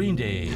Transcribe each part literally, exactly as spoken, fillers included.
Green Day.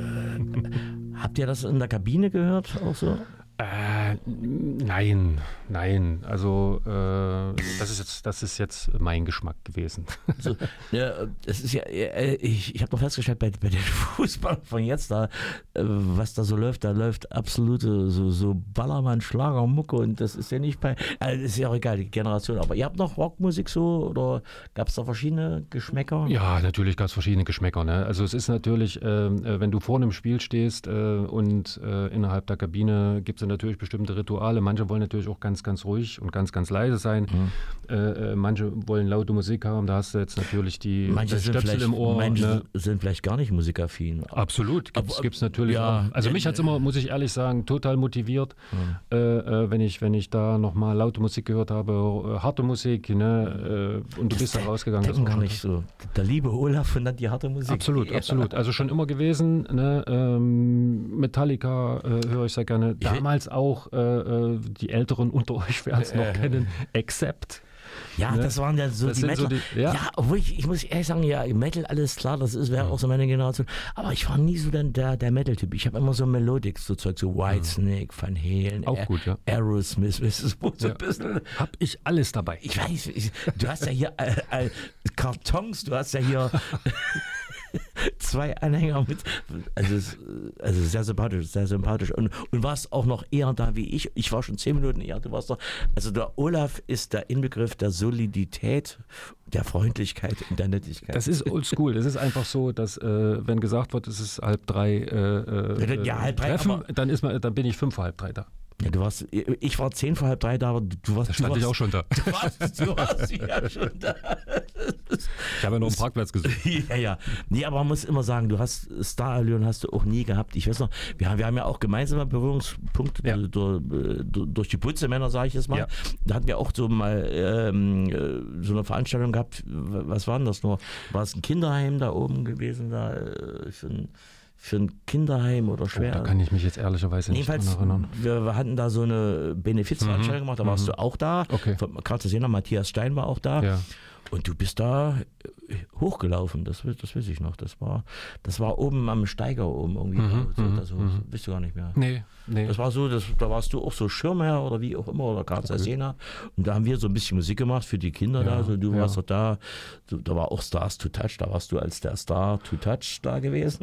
Habt ihr das in der Kabine gehört auch so? Äh, nein, nein. Also äh, das ist jetzt, das ist jetzt mein Geschmack gewesen. So, ja, das ist ja, ich, ich habe noch festgestellt bei, bei den Fußballern von jetzt da, was da so läuft, da läuft absolute so, so Ballermann, Schlager, Mucke und das ist ja nicht bei, also ist ja auch egal, die Generation. Aber ihr habt noch Rockmusik so oder gab es da verschiedene Geschmäcker? Ja, natürlich gab es verschiedene Geschmäcker. Ne? Also es ist natürlich, äh, wenn du vor einem Spiel stehst äh, und äh, innerhalb der Kabine gibt es natürlich bestimmte Rituale. Manche wollen natürlich auch ganz, ganz ruhig und ganz, ganz leise sein. Mhm. Äh, manche wollen laute Musik haben. Da hast du jetzt natürlich die manche sind Stöpsel im Ohr. Manche ne? sind vielleicht gar nicht musikaffin. Absolut, gibt es natürlich ja, auch. Also mich hat es immer, muss ich ehrlich sagen, total motiviert, mhm. äh, wenn, ich, wenn ich da nochmal laute Musik gehört habe, äh, harte Musik, ne? äh, und du das bist da rausgegangen. Das gar nicht so. Der liebe Olaf und dann die harte Musik. Absolut, ja. absolut. Also schon immer gewesen. Ne? Ähm, Metallica äh, höre ich sehr gerne. Damals auch Äh, die Älteren unter euch werden es noch äh, kennen, Accept. Ja, ne? Das waren ja so das die Metal. So die, ja, ja obwohl ich, ich muss ehrlich sagen, ja, Metal, alles klar, das ist wäre auch so meine Generation. Aber ich war nie so der, der, der Metal-Typ. Ich habe immer so Melodics, so Zeug, so Whitesnake, Van Halen, auch gut, ja. Aerosmith, so ja. ein bisschen. Hab ich alles dabei. Ich weiß, ich, du hast ja hier äh, äh, Kartons, du hast ja hier zwei Anhänger mit, also, also sehr sympathisch, sehr sympathisch und, und warst auch noch eher da wie ich. Ich war schon zehn Minuten eher, du warst da. Also der Olaf ist der Inbegriff der Solidität, der Freundlichkeit und der Nettigkeit. Das ist oldschool. Das ist einfach so, dass äh, wenn gesagt wird, es ist halb drei äh, ja, halb drei, Treffen, dann, ist man, dann bin ich fünf vor halb drei da. Ja, du warst, ich war zehn vor halb drei da, aber du warst... Da stand du warst, ich auch schon da. Du warst, du warst ja schon da. Ich habe ja noch einen Parkplatz gesucht. Ja, ja. Nee, aber man muss immer sagen, du hast Starallüren hast du auch nie gehabt. Ich weiß noch, wir haben, wir haben ja auch gemeinsame Berührungspunkte ja. durch, durch die Putzemänner, sage ich jetzt mal. Ja. Da hatten wir auch so mal ähm, so eine Veranstaltung gehabt. Was war denn das nur? War es ein Kinderheim da oben gewesen? Da für ein... für ein Kinderheim oder schwer. Oh, da kann ich mich jetzt ehrlicherweise nicht dran erinnern. Wir, wir hatten da so eine Benefizveranstaltung mhm. gemacht, da warst mhm. du auch da. Okay. Gerade zu sehen, Matthias Stein war auch da. Ja. Und du bist da hochgelaufen, das, das weiß ich noch. Das war, das war oben am Steiger oben irgendwie. Mhm, so, mhm, das mhm. bist du gar nicht mehr. Nee, nee. Das war so, das, da warst du auch so Schirmherr oder wie auch immer oder Grazasena. Okay. Und da haben wir so ein bisschen Musik gemacht für die Kinder ja, da. So, du ja. warst doch da, so, da war auch Stars to Touch, da warst du als der Star to Touch da gewesen.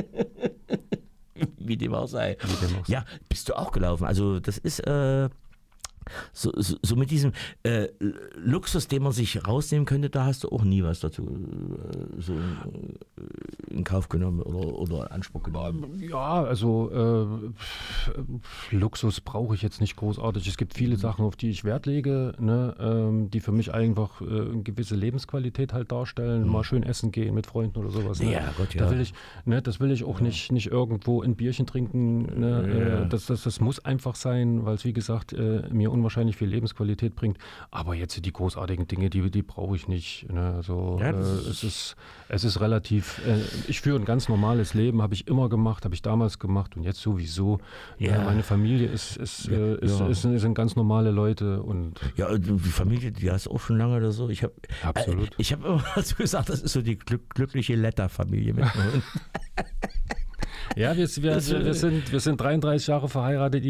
Wie dem auch sei. Wie dem auch sei. Ja, bist du auch gelaufen. Also das ist äh, so, so, so mit diesem äh, Luxus, den man sich rausnehmen könnte, da hast du auch nie was dazu äh, so in, in Kauf genommen oder, oder in Anspruch genommen. Ja, also äh, Luxus brauche ich jetzt nicht großartig. Es gibt viele Sachen, auf die ich Wert lege, ne, ähm, die für mich einfach äh, eine gewisse Lebensqualität halt darstellen. Mhm. Mal schön essen gehen mit Freunden oder sowas. Ne? Ja, Gott, ja. Da will ich, ne, das will ich auch ja. nicht, nicht irgendwo ein Bierchen trinken. Ne? Ja. Äh, das, das, das muss einfach sein, weil es wie gesagt äh, mir unwahrscheinlich viel Lebensqualität bringt. Aber jetzt die großartigen Dinge, die, die brauche ich nicht. Ne? Also, ja, äh, es, ist, es ist relativ, äh, ich führe ein ganz normales Leben, habe ich immer gemacht, habe ich damals gemacht und jetzt sowieso. Ja. Ne? Meine Familie ist, ist, ja, äh, ist, ja. ist, ist, sind ganz normale Leute. Und ja, die Familie, die hast du auch schon lange oder so. Ich habe äh, ich hab immer so gesagt, das ist so die glück, glückliche Letter-Familie mit mir. Ja, wir, wir, wir, sind, wir sind dreiunddreißig Jahre verheiratet.